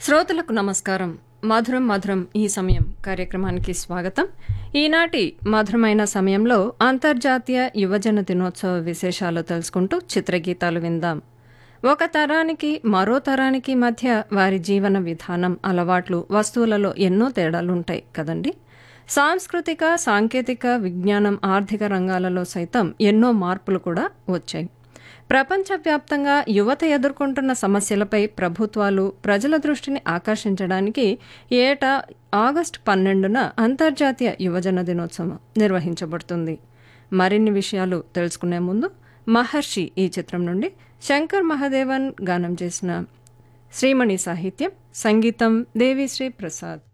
శ్రోతలకు నమస్కారం. మధురం మధురం ఈ సమయం కార్యక్రమానికి స్వాగతం. ఈనాటి మధురమైన సమయంలో అంతర్జాతీయ యువజన దినోత్సవ విశేషాలు తెలుసుకుంటూ చిత్రగీతాలు విందాం. ఒక తరానికి మరో తరానికి మధ్య వారి జీవన విధానం, అలవాట్లు, వస్తువులలో ఎన్నో తేడాలుంటాయి కదండి. సాంస్కృతిక, సాంకేతిక, విజ్ఞానం, ఆర్థిక రంగాలలో సైతం ఎన్నో మార్పులు కూడా వచ్చాయి. ప్రపంచవ్యాప్తంగా యువత ఎదుర్కొంటున్న సమస్యలపై ప్రభుత్వాలు ప్రజల దృష్టిని ఆకర్షించడానికి ఏటా ఆగస్టు 12న అంతర్జాతీయ యువజన దినోత్సవం నిర్వహించబడుతుంది. మరిన్ని విషయాలు తెలుసుకునే ముందు మహర్షి ఈ చిత్రం నుండి శంకర్ మహాదేవన్ గానం చేసిన శ్రీమణి సాహిత్యం, సంగీతం దేవిశ్రీ ప్రసాద్.